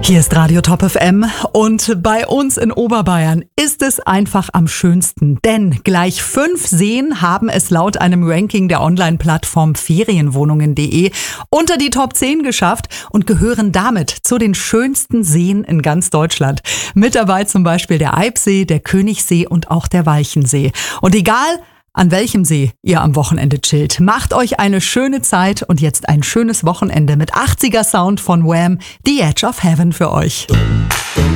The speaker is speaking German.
Hier ist Radio Top FM und bei uns in Oberbayern ist es einfach am schönsten, denn gleich 5 Seen haben es laut einem Ranking der Online-Plattform Ferienwohnungen.de unter die Top 10 geschafft und gehören damit zu den schönsten Seen in ganz Deutschland. Mit dabei zum Beispiel der Eibsee, der Königssee und auch der Walchensee. Und egal, an welchem See ihr am Wochenende chillt, macht euch eine schöne Zeit und jetzt ein schönes Wochenende mit 80er Sound von Wham! The Edge of Heaven für euch.